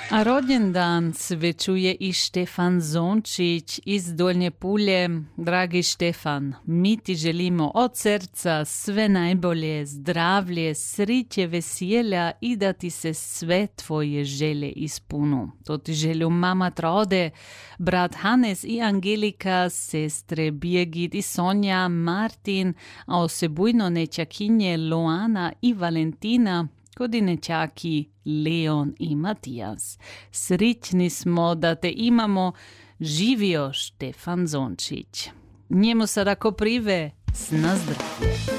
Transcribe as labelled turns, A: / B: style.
A: A rođendan svećuje i Štefan Zončić iz Donje Pulje. Dragi Štefan, mi ti želimo od srca sve najbolje, zdravlje, sriće, veselja i da ti se sve tvoje želje ispunu. To ti želju mama Trode, brat Hannes i Angelika, sestre Birgit i Sonja, Martin, a osebujno nečakinje Loana i Valentina, kodinečaki Leon i Matijas. Srićni smo da te imamo. Živio Štefan Zončić. Njemu sada ko prive, sna zdravlje.